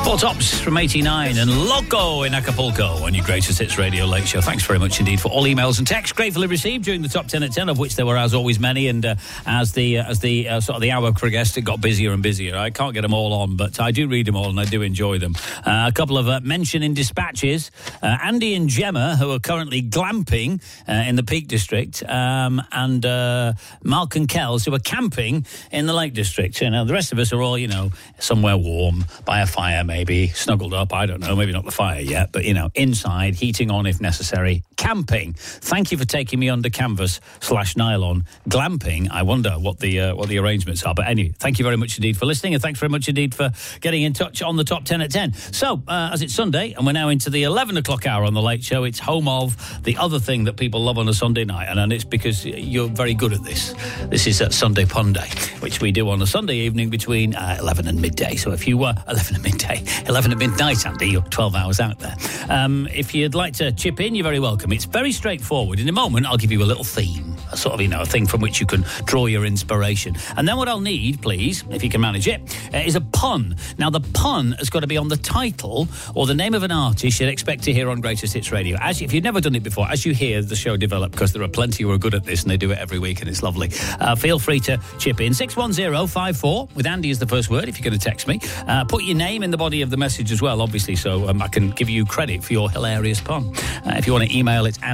Four Tops from 89 and Loco in Acapulco on your Greatest Hits Radio Late Show. Thanks very much indeed for all emails and texts gratefully received during the top 10 at 10, of which there were as always many, and as the sort of the hour progressed, it got busier and busier. I can't get them all on, but I do read them all and I do enjoy them. A couple of mention in dispatches. Andy and Gemma, who are currently glamping in the Peak District, and Mark and Kells, who are camping in the Lake District. You know, the rest of us are all, you know, somewhere warm, by a fire maybe, snuggled up, I don't know, maybe not the fire yet, but, you know, inside, heating on if necessary, camping. Thank you for taking me under canvas/nylon. Glamping, I wonder what the arrangements are. But anyway, thank you very much indeed for listening, and thanks very much indeed for getting in touch on the top 10 at 10. So, as it's Sunday, and we're now into the 11 o'clock hour on the Late Show, it's home of the other thing that people love on a Sunday night, and it's because you're very good at this. This is Sunday Pun Day, which we do on a Sunday evening between 11 and midday. So if you were 11 at midnight, Andy, you're 12 hours out there. If you'd like to chip in, you're very welcome. It's very straightforward. In a moment, I'll give you a little theme, a sort of, you know, a thing from which you can draw your inspiration. And then what I'll need, please, if you can manage it, is a pun. Now, the pun has got to be on the title or the name of an artist you'd expect to hear on Greatest Hits Radio. If you've never done it before, as you hear the show develop, because there are plenty who are good at this and they do it every week and it's lovely, feel free to chip in. 61054 with Andy as the first word if you're going to text me. Put your name in the body of the message as well, obviously, so I can give you credit for your hilarious pun. If you want to email, it's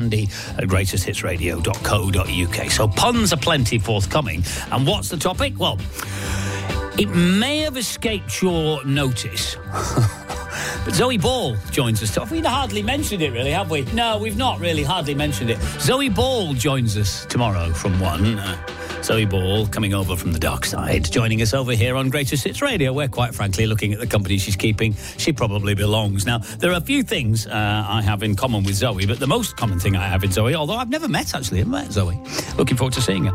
andy@greatesthitsradio.co.uk. So puns are plenty forthcoming. And what's the topic? Well, it may have escaped your notice. But Zoe Ball joins us. We've hardly mentioned it, really, have we? No, we've not really hardly mentioned it. Zoe Ball joins us tomorrow from 1. Zoe Ball coming over from the dark side, joining us over here on Greatest Hits Radio, where, quite frankly, looking at the company she's keeping, she probably belongs. Now, there are a few things I have in common with Zoe, but the most common thing I have in Zoe, although I've never met, actually, I've met Zoe. Looking forward to seeing her.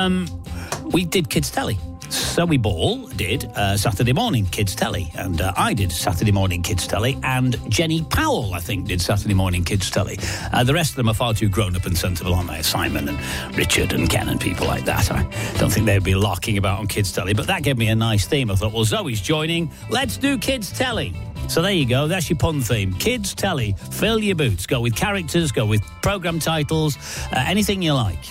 We did Kids Telly. Zoe Ball did Saturday Morning Kids Telly, and I did Saturday Morning Kids Telly, and Jenny Powell, I think, did Saturday Morning Kids Telly. The rest of them are far too grown-up and sensible, aren't they? Simon and Richard and Ken and people like that. I don't think they'd be larking about on Kids Telly, but that gave me a nice theme. I thought, well, Zoe's joining, let's do Kids Telly. So there you go, that's your pun theme. Kids Telly, fill your boots. Go with characters, go with programme titles, anything you like.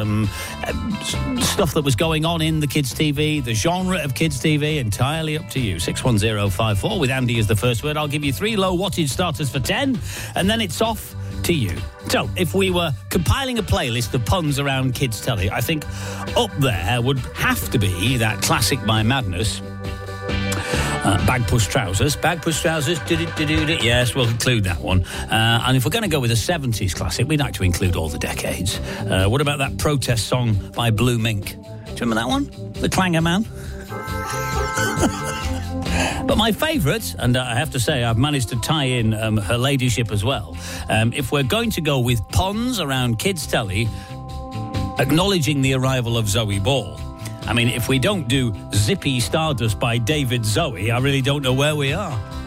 Stuff that was going on in the kids' TV, the genre of kids' TV, entirely up to you. 61054 with Andy as the first word. I'll give you 3 low wattage starters for 10, and then it's off to you. So, if we were compiling a playlist of puns around Kids Telly, I think up there would have to be that classic by Madness, Bag Push Trousers. Yes, we'll include that one. And if we're going to go with a 70s classic, we'd like to include all the decades. What about that protest song by Blue Mink? Do you remember that one? The Clanger Man? But my favourite, and I have to say I've managed to tie in her ladyship as well, if we're going to go with puns around Kids Telly, acknowledging the arrival of Zoe Ball, I mean, if we don't do Zippy Stardust by David Zoe, I really don't know where we are.